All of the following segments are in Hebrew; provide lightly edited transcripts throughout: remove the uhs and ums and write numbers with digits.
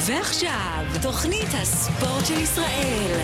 ועכשיו, תוכנית הספורט של ישראל.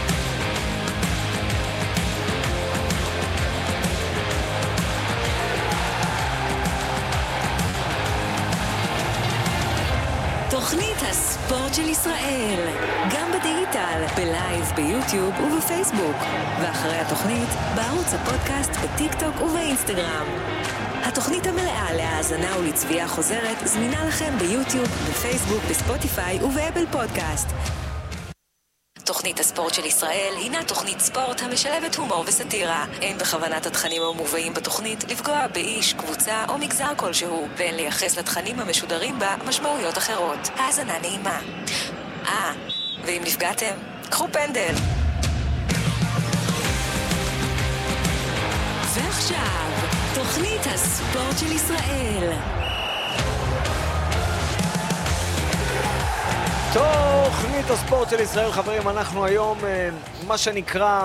תוכנית הספורט של ישראל, גם בדיגיטל, בלייב, ביוטיוב ובפייסבוק, ואחרי התוכנית, בערוץ הפודקאסט, בטיק טוק ובאינסטגרם. התוכנית המלאה להאזנה ולצביעה חוזרת זמינה לכם ביוטיוב, בפייסבוק, בספוטיפיי ובאפל פודקאסט. תוכנית הספורט של ישראל הינה תוכנית ספורט המשלבת הומור וסטירה. אין בכוונת התכנים המובאים בתוכנית לפגוע באיש, קבוצה או מגזר כלשהו, ואין לייחס לתכנים המשודרים בה משמעויות אחרות. האזנה נעימה. ואם נפגעתם, קחו פנדל. ועכשיו, תוכנית הספורט של ישראל. תוכנית הספורט של ישראל, חברים, אנחנו היום מה שנקרא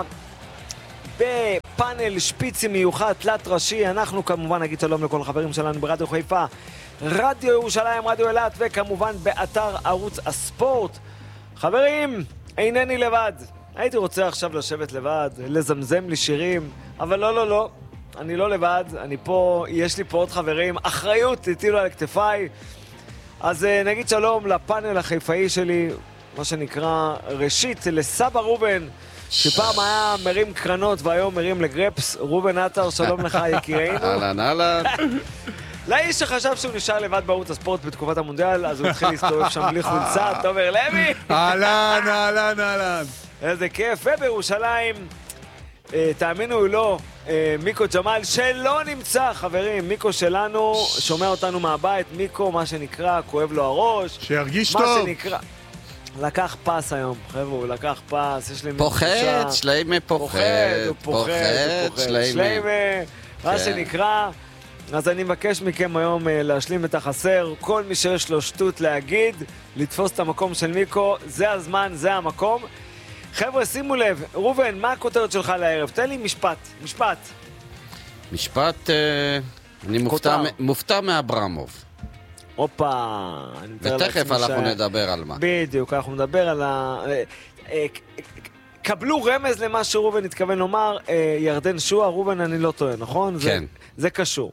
בפאנל שפיצי מיוחד תלת ראשי. אנחנו כמובן נגיד שלום לכל החברים שלנו ברדיו חיפה, רדיו ירושלים, רדיו אילת, וכמובן באתר ערוץ הספורט. חברים, אינני לבד. הייתי רוצה עכשיו לשבת לבד, לזמזם לי שירים, אבל לא, אני לא לבד, אני פה, יש לי פה עוד חברים, אחריות הטילו על כתפיי. אז נגיד שלום לפאנל החיפאי שלי, מה שנקרא, ראשית לסבא רובן, שפעם היה מרים קרנות והיום מרים לגרפס. רובן עטר, שלום לך יקירנו. אהלן. לאיש שחשב שהוא נשאר לבד בערוץ הספורט בתקופת המונדיאל, אז הוא התחיל להסתובב שם בלי חולצה. תומר לוי. אהלן. איזה כיף. ובירושלים, תאמינו או לא, מיקו ג'מאל שלא נמצא, חברים. מיקו שלנו שומע אותנו מהבית. מיקו, מה שנקרא, כואב לו הראש. שירגיש מה טוב. שנקרא, לקח פס היום, חבר'ה, הוא לקח פס. יש לי פוחד, שליימה פוחד, שליימה, מה שנקרא. אז אני מבקש מכם היום להשלים את החסר. כל מי שיש לו שטות להגיד, לתפוס את המקום של מיקו, זה הזמן, זה המקום. חבר'ה, שימו לב, רובן, מה הכותרת שלך לערב? תן לי משפט, אני מופתע מאברמוב. הופה. ותכף אנחנו נדבר על מה. בדיוק, אנחנו נדבר על קבלו רמז למה שרובן התכוון לומר. ירדן שועה, רובן, אני לא טועה, נכון? כן. זה קשור.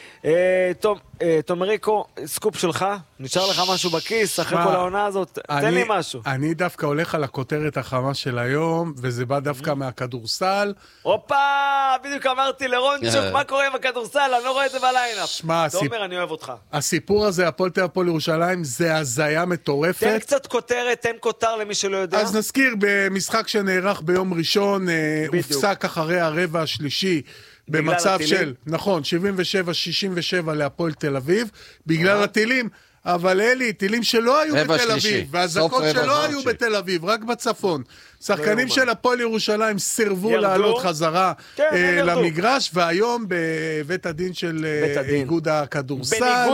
תומריקו, סקופ שלך, נשאר לך משהו בכיס אחרי כל העונה הזאת? תן לי משהו. אני דווקא הולך על הכותרת החמה של היום, וזה בא דווקא מהכדורסל. הופה, בדיוק אמרתי לרונצ'וק, מה קורה עם הכדורסל? אני לא רואה את זה בליינאפ. שמע, תומר, אני אוהב אותך. הסיפור הזה, הפועל ירושלים, זה הזיה מטורפת. תן קצת כותרת, תן כותר למי שלא יודע. אז נזכיר, במשחק שנערך ביום ראשון, הופסק אחרי הרבע השלישי, במצב של, נכון, 77-67 להפועל תל אביב, בגלל הטילים, אבל אלי, טילים שלא היו בתל אביב, והזקות שלא היו בתל אביב, רק בצפון. שחקנים של הפועל ירושלים סירבו לעלות חזרה למגרש, והיום בבית הדין של איגוד הכדורסל.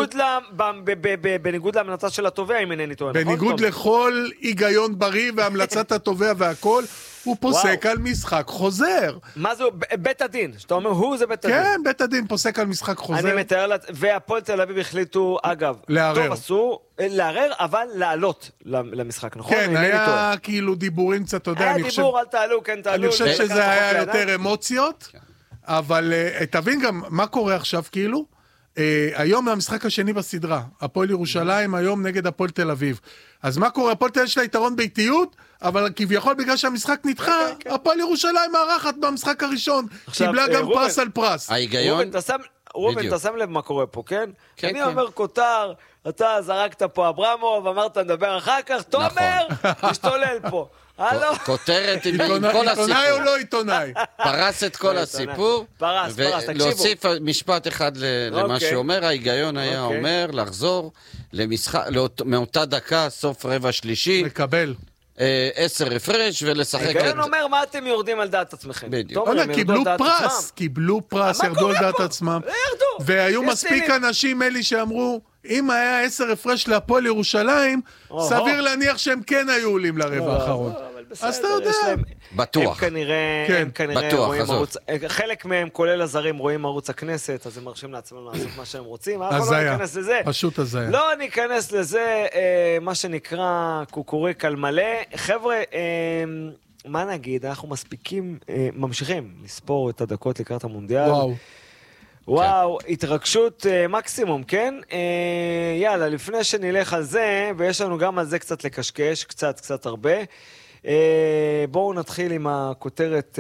בניגוד להמלצה של התובע, אם אינני טועה. בניגוד לכל היגיון בריא והמלצת התובע והכל, הוא פוסק על משחק חוזר. מה זה? בית הדין. שאתה אומר, זה בית הדין. כן, בית הדין פוסק על משחק חוזר. אני מתאר והפועל תל אביב החליטו, אגב, טוב עשו, לערר, אבל לעלות למשחק, נכון? כן, היה כאילו דיבורים קצת, אתה יודע, היה דיבור, אל תעלו, כן תעלו. אני חושב שזה היה יותר אמוציות, אבל תבין גם מה קורה עכשיו, כאילו, היום המשחק השני בסדרה, הפועל ירושלים היום נגד הפועל תל אביב. אז מה קורה? הפועל תל אביב שלה יתרון ביתיות, אבל כביכול בגלל שהמשחק נדחה, הפועל ירושלים מארחת במשחק הראשון, קיבלה גם פרס על פרס. ההיגיון... רובן, אתה שם לב מה קורה פה, כן? אני אומר כותר, אתה זרקת פה אברמוב, אמרת נדבר אחר כך, תומר, תשתולל פה. כותרת עם כל הסיפור. עיתונאי או לא עיתונאי? פרס את כל הסיפור. פרס, תקשיבו. ולהוסיף משפט אחד למה שאומר, ההיגיון היה אומר לחזור למשחק, מאותה דקה, סוף רבע שלישי. מקבל. 10 הפרש ולשחק... ההיגיון אומר מה אתם יורדים על דעת עצמכם. בדיוק. קיבלו פרס, ירדו על דעת עצמם. והיו מספיק אנשים אלי שאמרו, אם היה 10 הפרש להפועל ירושלים, סביר להניח שהם כן היו עולים לרבע האחרון. אז אתה יודע. בטוח. הם כנראה רואים ערוץ, חלק מהם, כולל הזרים, רואים ערוץ הכנסת, אז הם מרשים לעצמם לעשות מה שהם רוצים. אז היה, פשוט אז היה. לא ניכנס לזה, מה שנקרא קוקוריק על מלא. חבר'ה, מה נגיד, אנחנו מספיקים, ממשיכים לספור את הדקות לקראת המונדיאל. וואו, התרגשות מקסימום, כן? יאללה, לפני שנלך על זה, ויש לנו גם על זה קצת לקשקש, קצת הרבה, בואו נתחיל עם הכותרת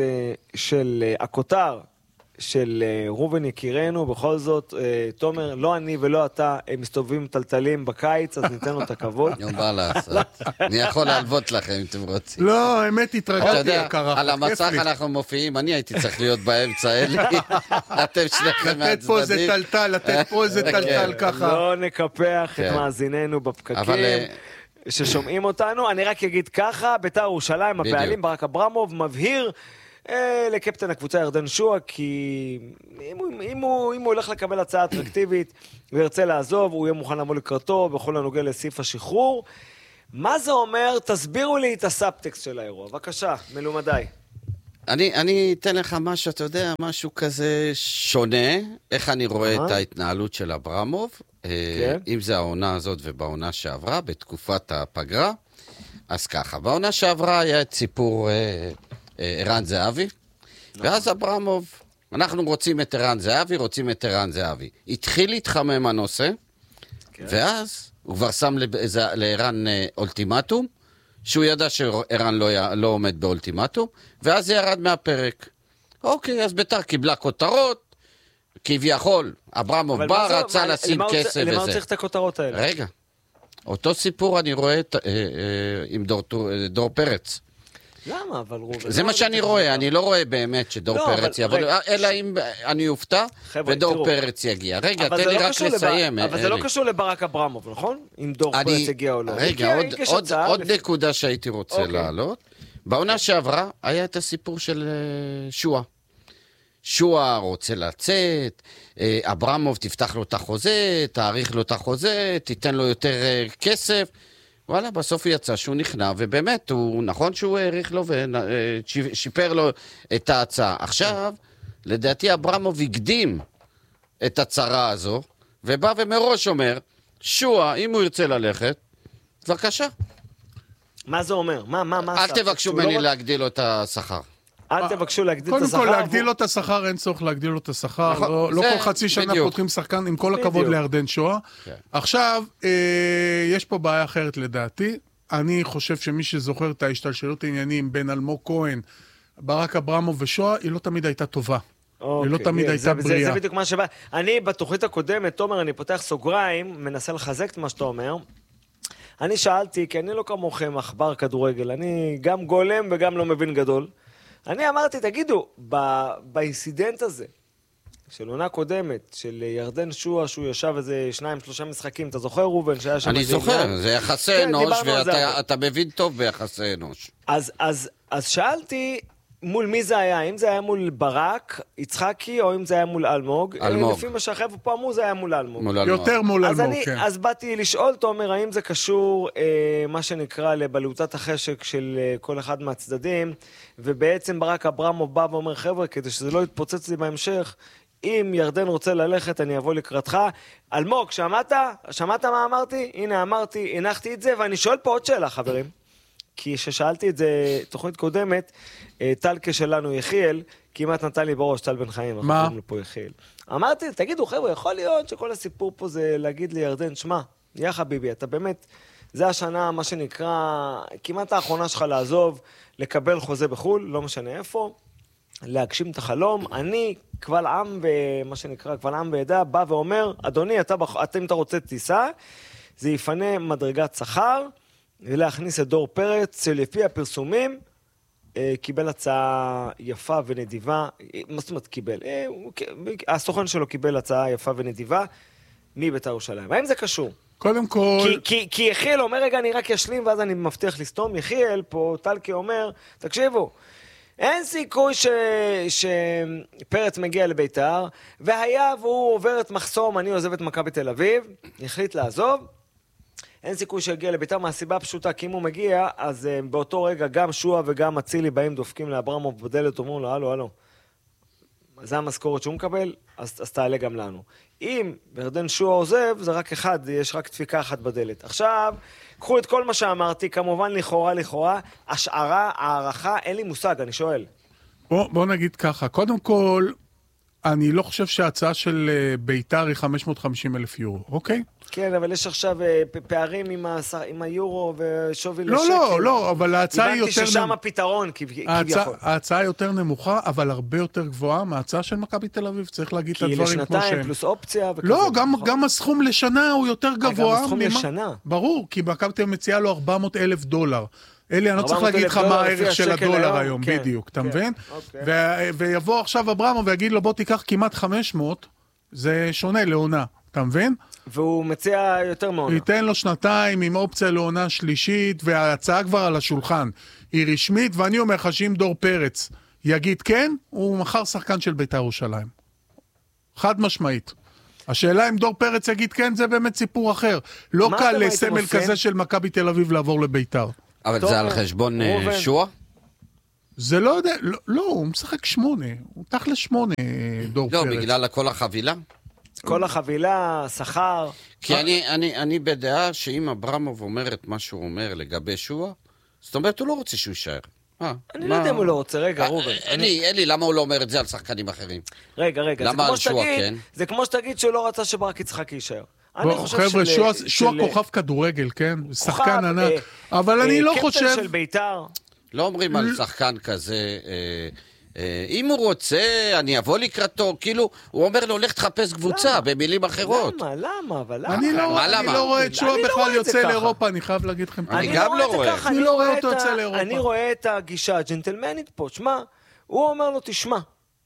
הכותר של רובן יקירנו. בכל זאת, תומר, לא אני ולא אתה מסתובבים טלטלים בקיץ, אז ניתן לו את הכבוד. מה לעשות? אני יכול להלוות לכם אם אתם רוצים. לא, האמת התרגלתי. על המסך אנחנו מופיעים, אני הייתי צריך להיות באמצע, אלי. אתם שניכם מהצדדים. לתת פה איזה טלטל, לתת פה איזה טלטל ככה. לא נקפח את מאזיננו בפקקים ששומעים אותנו. אני רק אגיד ככה, בית"ר ירושלים, הבעלים ברק אברמוב מבהיר לקפטן הקבוצה ירדן שועה, כי אם הוא הולך לקבל הצעה אטרקטיבית וירצה לעזוב, הוא יהיה מוכן לבוא לקראתו בכל הנוגע לסעיף השחרור. מה זה אומר? תסבירו לי את הסאבטקסט של האירוע. בבקשה, מלומדי. אני אתן לך משהו, אתה יודע, משהו כזה שונה, איך אני רואה את ההתנהלות של אברמוב, אם זה העונה הזאת ובעונה שעברה, בתקופת הפגרה. אז ככה, בעונה שעברה היה את סיפור ערן זהבי, ואז אברמוב, אנחנו רוצים את ערן זהבי, התחיל להתחמם הנושא, ואז הוא כבר שם לערן אולטימטום, שהוא ידע שערן לא עומד באולטימטום, ואז זה ירד מהפרק. אוקיי, אז בית"ר קיבלה כותרות, כביכול, אברמוב בא, רצה לשים כסף וזה. למה הוא צריך את הכותרות האלה? רגע, אותו סיפור אני רואה עם דור פרץ. למה? אבל רובן... זה מה שאני רואה, אני לא רואה באמת שדור פרץ יבוא, אלא אם אני אופתע ודור פרץ יגיע. רגע, תן לי רק לסיים. אבל זה לא קשור לברק אברמוב, נכון? אם דור פרץ יגיע או לא. רגע, עוד נקודה שהייתי רוצה להעלות. בעונה שעברה היה את הסיפור של שועה. שועה רוצה לצאת, אברמוב תפתח לו את החוזה, תאריך לו את החוזה, תיתן לו יותר כסף. וואלה, בסוף הוא יצא שהוא נכנע, ובאמת, הוא נכון שהוא העריך לו ושיפר לו את ההצעה. עכשיו, לדעתי אברמוב הקדים את הצרה הזו, ובא ומראש אומר, שועה, אם הוא ירצה ללכת, בבקשה. מה זה אומר? מה אל תבקשו ממני להגדיל לו את השכר. אל תבקשו להגדיל את השכר. קודם כל, להגדיל לו את השכר, אין צורך להגדיל לו את השכר. לא כל חצי שנה פותחים שחקן, עם כל הכבוד לירדן שועה. עכשיו, יש פה בעיה אחרת לדעתי. אני חושב שמי שזוכר את ההשתלשלות העניינים בין אלמוג כהן, ברק אברמוב ושועה, היא לא תמיד הייתה טובה. היא לא תמיד הייתה בריאה. זה בדיוק מה שבא. אני בתוכנית הקודמת, תומר, אני פותח סוגריים, מנסה לחזק את מה שאתה אומר. אני שאלתי, כי אני לא כמוכם עכבר כדורגל, אני גם גולם וגם לא מבין גדול. אני אמרתי, תגידו, באינסידנט הזה, של עונה קודמת, של ירדן שועה, שהוא ישב איזה 2-3 משחקים, אתה זוכר רובן שהיה שם? אני זוכר, זה יחסי אנוש, ואתה מבין טוב ביחסי אנוש. אז שאלתי, מול מי זה היה? אם זה היה מול ברק, יצחקי, או אם זה היה מול אלמוג? לפי מה שהחבר'ה פה אמרו, זה היה מול אלמוג. יותר מול אלמוג, כן. אז באתי לשאול, תומר, האם זה קשור, מה שנקרא, לבלוטת החשק של כל אחד מהצדדים, ובעצם ברק אברמוב בא ואומר, חבר'ה, כדי שזה לא יתפוצץ לי בהמשך, אם ירדן רוצה ללכת, אני אבוא לקראתך. אלמוג, שמעת מה אמרתי? הנה, אמרתי, הנחתי את זה, ואני שואל פה עוד שאלה, חברים. כי ששאלתי את זה תוכנית קודמת, טלקה שלנו יחיאל, כמעט נתן לי בראש, טל בן חיים, אנחנו קוראים לו פה יחיאל. אמרתי, תגידו חבר'ה, יכול להיות שכל הסיפור פה זה להגיד לי ירדן, שמע, יא חביבי, אתה באמת, זה השנה, מה שנקרא, כמעט האחרונה שלך לעזוב, לקבל חוזה בחול, לא משנה איפה, להגשים את החלום. אני, קבל עם, מה שנקרא, קבל עם ועדה, בא ואומר, אדוני, אם אתה רוצה טיסה, זה יפנה מדרגת שכר, ולהכניס את דור פרץ, שלפי הפרסומים, קיבל הצעה יפה ונדיבה. מה זאת אומרת קיבל? הסוכן שלו קיבל הצעה יפה ונדיבה מבית"ר ירושלים. האם זה קשור? קודם כל... כי יחיאל אומר, רגע, אני רק אשלים, ואז אני מבטיח לסתום. יחיאל פה, טלקי אומר, תקשיבו, אין סיכוי שפרץ מגיע לבית"ר, והיה והוא עובר את מחסום, אני עוזב את מכבי תל אביב, החליט לעזוב, אין סיכוי שיגיע לביתר מהסיבה הפשוטה, כי אם הוא מגיע, אז באותו רגע גם שועה וגם אצילי באים דופקים לאברמוב בדלת, אומרים לו, הלו, זה המשכורת שהוא מקבל, אז תעלה גם לנו. אם ירדן שועה עוזב, זה רק אחד, יש רק דפיקה אחת בדלת. עכשיו, קחו את כל מה שאמרתי, כמובן לכאורה, השערה, הערכה, אין לי מושג, אני שואל. בוא נגיד ככה, קודם כל, אני לא חושב שההצעה של ביתר היא 550,000 יורו, אוקיי? כן, אבל יש עכשיו פערים עם היורו ושווי לשקל. לא, אבל ההצעה היא יותר... הבנתי ששם הפתרון, כביכול. ההצעה יותר נמוכה, אבל הרבה יותר גבוהה מההצעה של מכבי תל אביב, צריך להגיד את הדברים כמו שהם. כי לשנתיים פלוס אופציה וכזה. לא, גם הסכום לשנה הוא יותר גבוה. גם הסכום לשנה. ברור, כי מכבי תל אביב מציעה לו $400,000. אלי, אני לא צריך להגיד לך מה הערך של הדולר היום, בדיוק, אתה מבין? ויבוא עכשיו אברמוב ויגיד לו, בוא תיקח כמעט 500, זה שונה לעונה, אתה מבין? והוא מציע יותר מעונה. ייתן לו שנתיים עם אופציה לעונה שלישית, וההצעה כבר על השולחן. היא רשמית, ואני אומר לך שאם דור פרץ יגיד כן, הוא מחר שחקן של בית"ר ירושלים. חד משמעית. השאלה אם דור פרץ יגיד כן, זה באמת סיפור אחר. לא קל לסמל כזה של מכבי תל אביב לעבור לבית"ר. אבל זה על חשבון שועה? זה לא יודע, לא, הוא משחק 8. הוא תכל'ס 8, דור פרץ. לא, בגלל כל החבילה? כל החבילה, שכר. כי אני בדעה שאם אברמוב אומר את מה שהוא אומר לגבי שועה, זאת אומרת, הוא לא רוצה שהוא יישאר. אני לא יודע אם הוא לא רוצה, רגע, רובל. אלי, למה הוא לא אומר את זה על שחקנים אחרים? רגע, למה על שועה, כן? זה כמו שתגיד שהוא לא רצה שברק יצחקי יישאר. חבר'ה, שועה כוכב כדורגל, כן? שחקן ענק. אבל אני לא חושב... קפטן של בית"ר. לא אומרים על שחקן כזה... אם הוא רוצה, אני אבוא לקראתו, כאילו, הוא אומר לו, לך תחפש קבוצה, במילים אחרות. למה? אני לא רואה את שועה בכלל יוצא לאירופה, אני חייב להגיד לכם. אני גם לא רואה. אני לא רואה אותו יוצא לאירופה. אני רואה את הגישה הג'נטלמנית פה, שמה, הוא אומר לו, תשמע,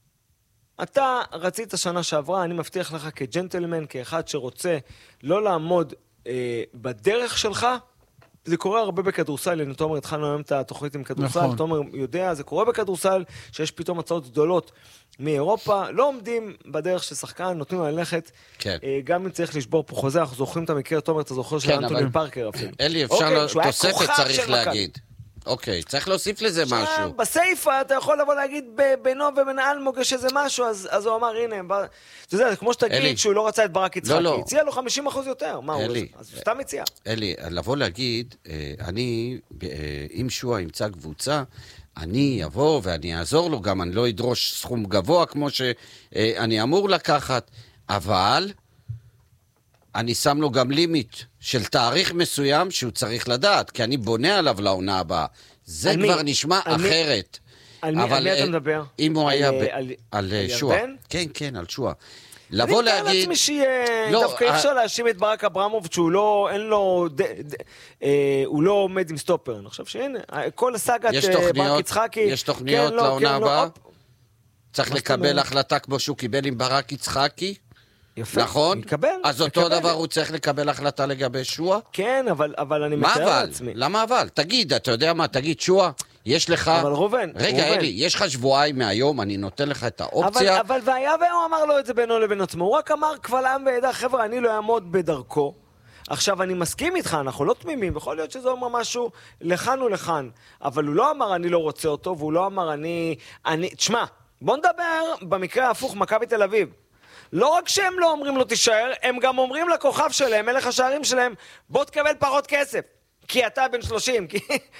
אתה רצית שנה שעברה, אני מבטיח לך כג'נטלמן, כאחד שרוצה לא לעמוד בדרך שלך, זה קורה הרבה בכדורסל, אני תומר, התחלנו היום את התוכנית עם כדורסל, נכון. תומר יודע, זה קורה בכדורסל, שיש פתאום הצעות גדולות מאירופה, לא עומדים בדרך של שחקן, נותנים ללכת, כן. גם אם צריך לשבור פה חוזה, אנחנו זוכרים את המקרה, תומר, אתה זוכר של אנטוני פארקר אפילו. אלי, אפשר תוספת צריך להגיד. אוקיי, צריך להוסיף לזה משהו. בסייפה אתה יכול לבוא להגיד בינו ובין אלמוג יש איזה משהו, אז הוא אמר, הנה, אתה יודע, כמו שתגיד שהוא לא רצה את ברק יצחקי, הציע לו 50% יותר, מה הוא רוצה? אז הוא סתם הציע. אלי, לבוא להגיד, אני, אם שועה ימצא קבוצה, אני אבוא ואני אעזור לו, גם אני לא אדרוש סכום גבוה כמו שאני אמור לקחת, אבל אני שם לו גם לימיט של תאריך מסוים שהוא צריך לדעת, כי אני בונה עליו לעונה הבאה. זה כבר נשמע אחרת. על מי אתה מדבר? אם הוא היה על שועה. כן, על שועה. לבוא להגיד... אני מתאר לעצמי שיהיה... דווקא אי אפשר להאשים את ברק אברמוב שהוא לא... אין לו... הוא לא עומד עם סטופר. אני חושב שהנה, כל הסגת ברק יצחקי... יש תוכניות לעונה הבאה? צריך לקבל החלטה כמו שהוא קיבל עם ברק יצחקי? יפה, נכון? יקבל. אז אותו דבר הוא צריך לקבל החלטה לגבי שועה? כן, אבל אני מתאר לעצמי. למה אבל? תגיד, אתה יודע מה? תגיד, שועה, יש לך... אבל רובן. רגע, אלי, יש לך שבועיים מהיום, אני נותן לך את האופציה. אבל והיה והוא אמר לו את זה בינו לבין עצמו. הוא רק אמר קבל עם ועדה, חבר'ה, אני לא אעמוד בדרכו. עכשיו, אני מסכים איתך, אנחנו לא תמימים, יכול להיות שזה אומר משהו לכאן ולכאן. אבל הוא לא אמר אני לא רוצה אותו, והוא לא אמר תשמע, בוא נדבר במקרה ההפוך, מכבי תל אביב. לא רק שהם לא אומרים לו תישאר, הם גם אומרים לכוכב שלהם, מלך השערים שלהם, בוא תקבל פחות כסף. כי אתה בן 30.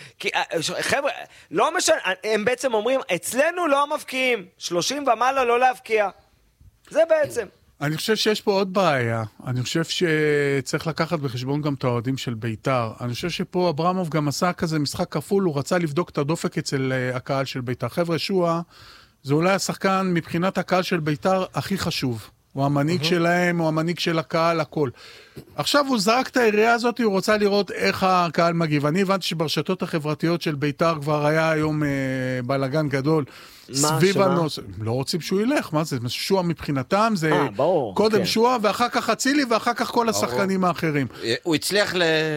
חבר'ה, לא משנה, הם בעצם אומרים, אצלנו לא מפקיעים, 30 ומעלה לא להפקיע. זה בעצם. אני חושב שיש פה עוד בעיה. אני חושב שצריך לקחת בחשבון גם את האוהדים של בית"ר. אני חושב שפה אברמוב גם עשה כזה משחק כפול, הוא רצה לבדוק את הדופק אצל הקהל של בית"ר. חבר'ה, שועה, זה אולי השחקן מבחינת הקהל של בית"ר הכי חשוב. הוא המנהיג שלהם, הוא המנהיג של הקהל, הכל. עכשיו הוא זרק את העירייה הזאת, הוא רוצה לראות איך הקהל מגיב. אני הבנתי שברשתות החברתיות של בית"ר כבר היה היום בלגן גדול. סביב הנושא. לא רוצים שהוא ילך, מה זה? שועה מבחינתם, זה קודם שועה, ואחר כך אצילי, ואחר כך כל השחקנים האחרים. הוא הצליח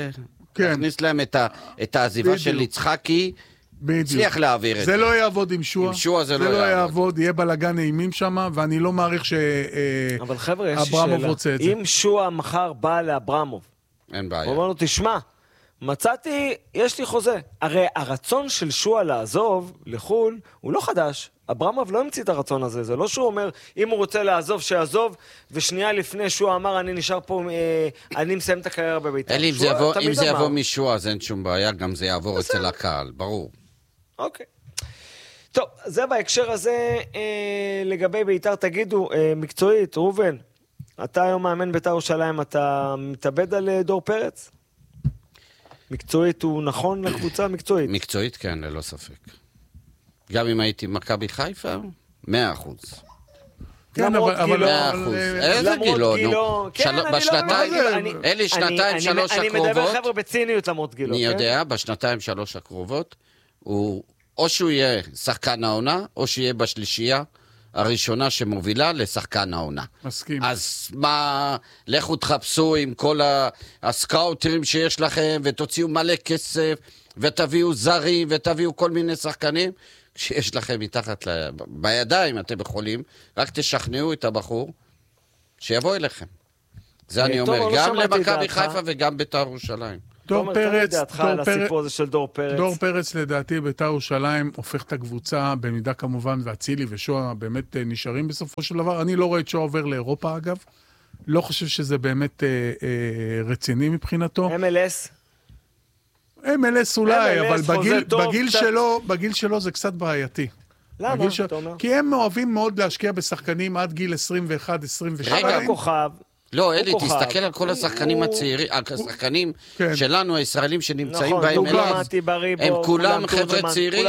להכניס להם את העזיבה של יצחקי, הצליח להעביר את זה. זה לא יעבוד עם שועה. עם שועה זה לא יעבוד. יהיה בלגן נעימים שם, ואני לא מעריך אבל חבר'ה, יש לי שאלה. אם שועה מחר בא לאברמוב, אין בעיה. הוא אומר לו, תשמע, מצאתי, יש לי חוזה. הרי הרצון של שועה לעזוב לחול הוא לא חדש. אברמוב לא המציא את הרצון הזה. זה לא שהוא אומר, אם הוא רוצה לעזוב, שיעזוב, ושנייה לפני שועה אמר, אני נשאר פה, אני מסיים את הקריירה בבית"ר. אלי, אם זה יבוא משועה, אז אין שום בעיה, גם זה יעבור אצל הקהל, ברור. אוקיי. טוב, זה בהקשר הזה, לגבי בית"ר, תגידו, מקצועית, רובן, אתה היום מאמן בית"ר ירושלים, אתה מתאבד על דור פרץ? מקצועית הוא נכון לקבוצה מקצועית? מקצועית כן, ללא ספק. גם אם הייתי מכבי חיפה, 100%. למרות גילו. 100%. איזה גילו? אלי, שנתיים, שלוש הקרובות. אני מדבר חבר'ה בציניות למרות גילו. אני יודע, בשנתיים, שלוש הקרובות, או שהוא יהיה שחקן העונה, או שיהיה בשלישייה הראשונה שמובילה לשחקן העונה. מסכים. אז מה, לכו תחפשו עם כל הסקאוטרים שיש לכם, ותוציאו מלא כסף, ותביאו זרים, ותביאו כל מיני שחקנים, שיש לכם מתחת בידיים, אתם יכולים, רק תשכנעו את הבחור, שיבוא אליכם. זה אני אומר, גם למכבי חיפה וגם בית"ר ירושלים. דור פרץ לדעתי בית"ר ירושלים הופך את הקבוצה במידה כמובן, ואצילי ושועה באמת נשארים בסופו של דבר. אני לא רואה את שועה עובר לאירופה אגב, לא חושב שזה באמת רציני מבחינתו. MLS אולי, אבל בגיל שלו זה קצת בעייתי. למה? אתה אומר? כי הם אוהבים מאוד להשקיע בשחקנים עד גיל 21-22. רגע, כוכב. לא, אלי, תסתכל על כל השחקנים הצעירים, השחקנים שלנו, הישראלים שנמצאים בהם, הם כולם חבר'ה צעירים.